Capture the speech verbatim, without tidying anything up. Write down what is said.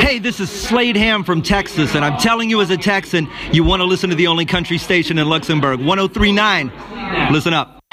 Hey, this is Slade Ham from Texas, and I'm telling you as a Texan, you want to listen to the only country station in Luxembourg, one oh three point nine. Listen up.